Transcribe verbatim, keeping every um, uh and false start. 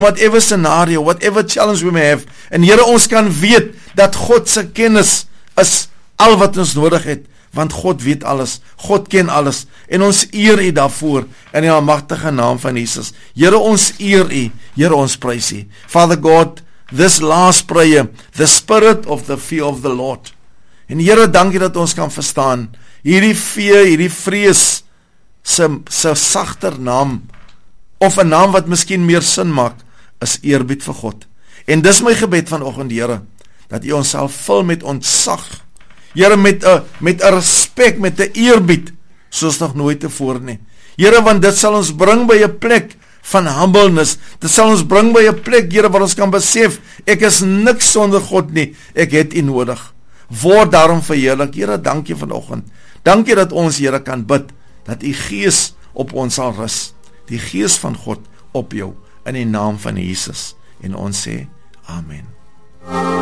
whatever scenario, whatever challenge we may have, en Here, ons kan weet, dat God se kennis is al wat ons nodig het, want God weet alles, God ken alles, en ons eer U daarvoor, in die almagtige naam van Jesus. Here, ons eer U, Here, ons prys U. Father God, this last prayer, the spirit of the fear of the Lord. En Here, dankie dat ons kan verstaan, hierdie fear, hierdie vrees, sy, sy sagter naam, of 'n naam wat miskien meer sin maak, is eerbied vir God. En dis my gebed vanoggend, Here, dat U ons sal vul met ontzag, Here, met 'n met 'n respek, met 'n eerbied, soos nog nooit tevore nie. Here, want dit sal ons bring by 'n plek van humbleness, dit sal ons bring by 'n plek, Here, waar ons kan besef, ek is niks sonder God nie, ek het U nodig. Word daarom verheerlik. Here, dankie vanoggend. Dankie dat ons, Here, kan bid, dat U Gees op ons sal rus, die Gees van God op jou, in die naam van Jesus. En ons sê, Amen.